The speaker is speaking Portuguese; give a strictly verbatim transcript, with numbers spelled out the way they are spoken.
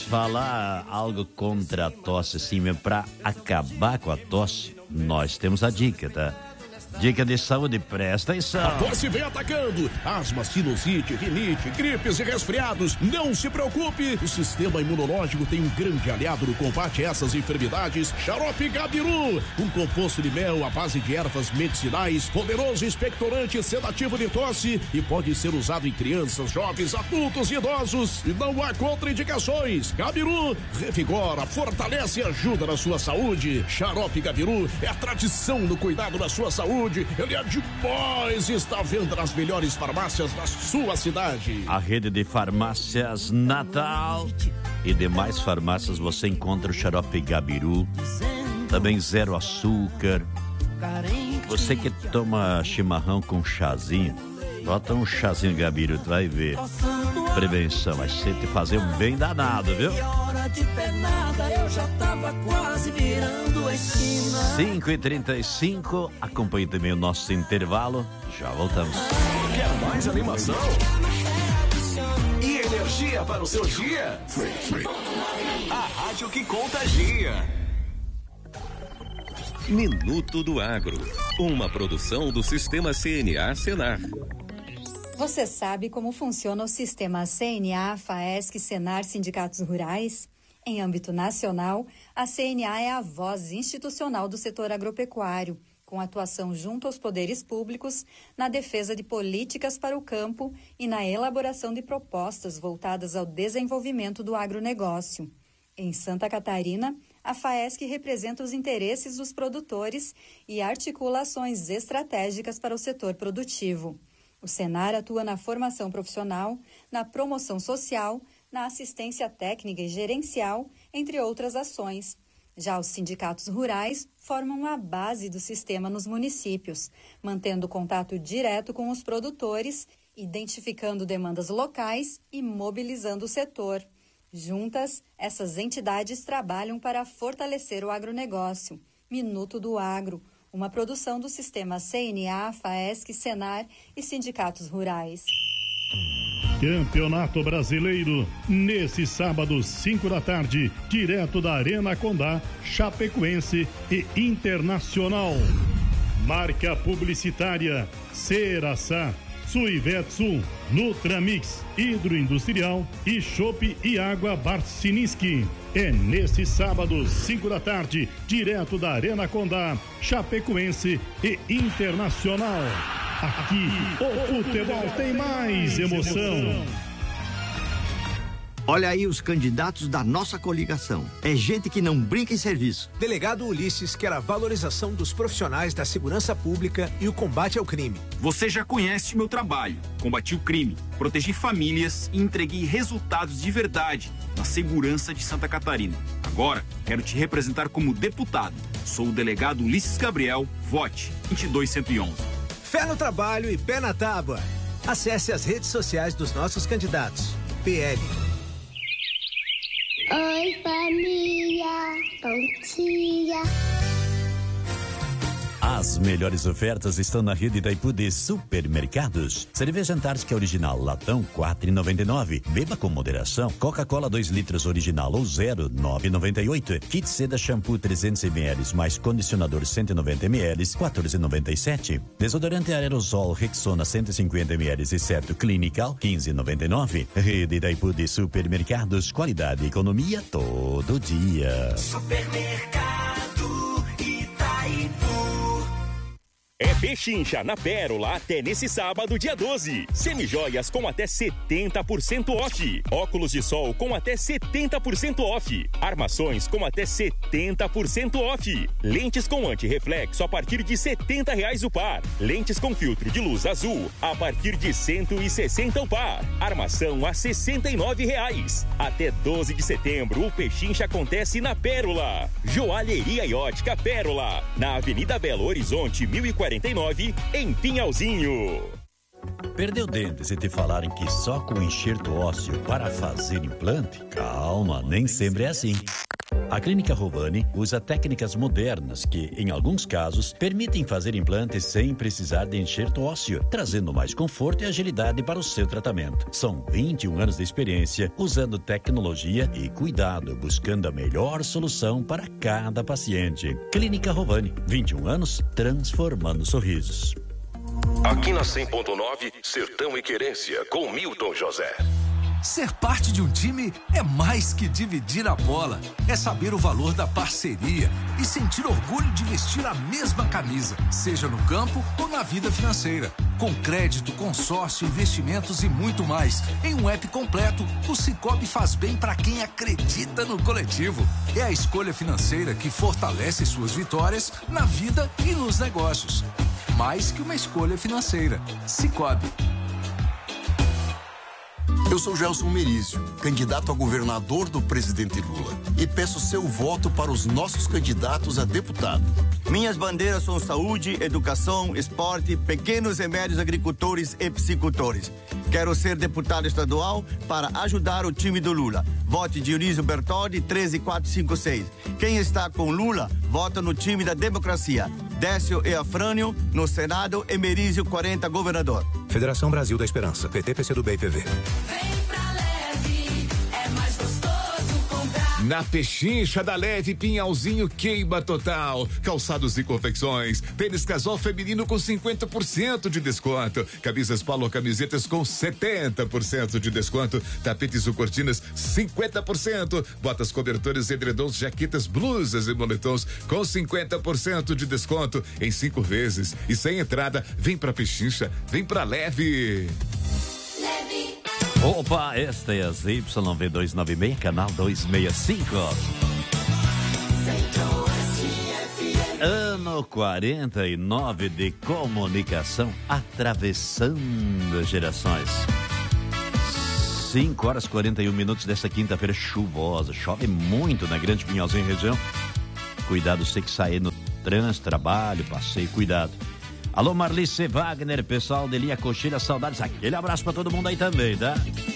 falar algo contra a tosse, sim, mas para acabar com a tosse, nós temos a dica, tá? Dica de saúde, presta atenção. A tosse vem atacando. Asma, sinusite, rinite, gripes e resfriados. Não se preocupe. O sistema imunológico tem um grande aliado no combate a essas enfermidades. Xarope Gabiru. Um composto de mel à base de ervas medicinais. Poderoso expectorante sedativo de tosse. E pode ser usado em crianças, jovens, adultos e idosos. E não há contraindicações. Gabiru revigora, fortalece e ajuda na sua saúde. Xarope Gabiru é a tradição no cuidado da sua saúde. Ele é demais e está à venda nas melhores farmácias da sua cidade. A rede de farmácias Natal e demais farmácias você encontra o Xarope Gabiru, também zero açúcar. Você que toma chimarrão com chazinho, bota um chazinho Gabiru, tu vai ver. Prevenção, vai ser te fazer um bem danado, viu? cinco e trinta e cinco, acompanhe também o nosso intervalo, já voltamos. Quer mais animação? E energia para o seu dia? A rádio que contagia. Minuto do Agro, uma produção do Sistema C N A Senar. Você sabe como funciona o sistema C N A, FAESC, Senar, Sindicatos Rurais? Em âmbito nacional, a C N A é a voz institucional do setor agropecuário, com atuação junto aos poderes públicos, na defesa de políticas para o campo e na elaboração de propostas voltadas ao desenvolvimento do agronegócio. Em Santa Catarina, a FAESC representa os interesses dos produtores e articula ações estratégicas para o setor produtivo. O Senar atua na formação profissional, na promoção social, na assistência técnica e gerencial, entre outras ações. Já os sindicatos rurais formam a base do sistema nos municípios, mantendo contato direto com os produtores, identificando demandas locais e mobilizando o setor. Juntas, essas entidades trabalham para fortalecer o agronegócio. Minuto do Agro, uma produção do sistema C N A, FAESC, Senar e sindicatos rurais. Campeonato Brasileiro, nesse sábado, cinco da tarde, direto da Arena Condá, Chapecoense e Internacional. Marca publicitária, Ceraçá, Suivetsu, Nutramix, Hidroindustrial e Chopp e Água Barciniski. É nesse sábado, cinco da tarde, direto da Arena Condá, Chapecoense e Internacional. Aqui, o futebol tem mais emoção. Olha aí os candidatos da nossa coligação. É gente que não brinca em serviço. Delegado Ulisses quer a valorização dos profissionais da segurança pública e o combate ao crime. Você já conhece o meu trabalho. Combati o crime, protegi famílias e entreguei resultados de verdade na segurança de Santa Catarina. Agora, quero te representar como deputado. Sou o delegado Ulisses Gabriel. Vote vinte e dois cento e onze. Fé no trabalho e pé na tábua. Acesse as redes sociais dos nossos candidatos. P L. Oi, família, bom dia. As melhores ofertas estão na rede Itaipu de supermercados. Cerveja Antártica Original, latão quatro reais e noventa e nove. Beba com moderação. Coca-Cola dois litros original ou zero, nove reais e noventa e oito. Kit Seda Shampoo trezentos mililitros mais condicionador cento e noventa mililitros, quatorze reais e noventa e sete. Desodorante aerosol Rexona cento e cinquenta mililitros e certo Clinical, quinze reais e noventa e nove. Rede Itaipu de supermercados, qualidade e economia todo dia. Supermercado Itaipu. É pechincha na Pérola até nesse sábado, dia doze. Semijoias com até setenta por cento off. Óculos de sol com até setenta por cento off. Armações com até setenta por cento off. Lentes com anti-reflexo a partir de setenta reais o par. Lentes com filtro de luz azul a partir de cento e sessenta o par. Armação a sessenta e nove reais. Até doze de setembro, o pechincha acontece na Pérola. Joalheria e ótica Pérola, na Avenida Belo Horizonte, mil e quarenta e nove, em Pinhalzinho. Perdeu dentes e te falarem que só com enxerto ósseo para fazer implante? Calma, nem sempre é assim. A Clínica Rovani usa técnicas modernas que, em alguns casos, permitem fazer implantes sem precisar de enxerto ósseo, trazendo mais conforto e agilidade para o seu tratamento. São vinte e um anos de experiência usando tecnologia e cuidado, buscando a melhor solução para cada paciente. Clínica Rovani, vinte e um anos, transformando sorrisos. Aqui na cem ponto nove, Sertão e Querência, com Milton José. Ser parte de um time é mais que dividir a bola. É saber o valor da parceria e sentir orgulho de vestir a mesma camisa, seja no campo ou na vida financeira. Com crédito, consórcio, investimentos e muito mais. Em um app completo, o Sicoob faz bem para quem acredita no coletivo. É a escolha financeira que fortalece suas vitórias na vida e nos negócios. Mais que uma escolha financeira. Sicoob. Eu sou Gelson Merizio, candidato a governador do presidente Lula, e peço seu voto para os nossos candidatos a deputado. Minhas bandeiras são saúde, educação, esporte, pequenos e médios agricultores e psicultores. Quero ser deputado estadual para ajudar o time do Lula. Vote Dionísio Bertoldi, treze quatro cinco seis. Quem está com Lula, vota no time da democracia. Décio e Afrânio, no Senado, e Merizio quarenta, governador. Federação Brasil da Esperança, P T, P C do B e P V. Vem pra Leve, é mais gostoso comprar. Na Pechincha da Leve, Pinhalzinho queima total. Calçados e confecções. Tênis casual feminino com cinquenta por cento de desconto. Camisas polo, camisetas com setenta por cento de desconto. Tapetes ou cortinas, cinquenta por cento. Botas, cobertores, edredons, jaquetas, blusas e moletons com cinquenta por cento de desconto em cinco vezes. E sem entrada, vem pra Pechincha, vem pra Leve. Leve. Opa, esta é a Z Y V duzentos e noventa e seis, canal duzentos e sessenta e cinco. Ano quarenta e nove de comunicação, atravessando gerações. cinco horas e quarenta e um minutos desta quinta-feira chuvosa. Chove muito na Grande Pinhalzinho região. Cuidado, você que sair no trânsito, trabalho, passeio, cuidado. Alô, Marlice Wagner, pessoal de Lia Coxilha, saudades. Aquele abraço pra todo mundo aí também, tá?